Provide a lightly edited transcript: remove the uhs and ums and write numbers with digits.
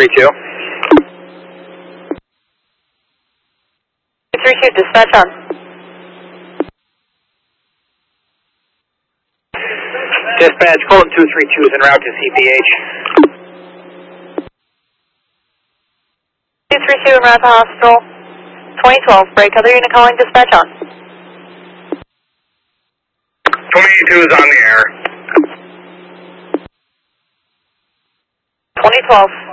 232. 232, dispatch on. Dispatch, Fulton 232 is en route to CPH. 232 en route to hospital. 2012, break. Other unit calling, dispatch on. 22 is on the air. 2012.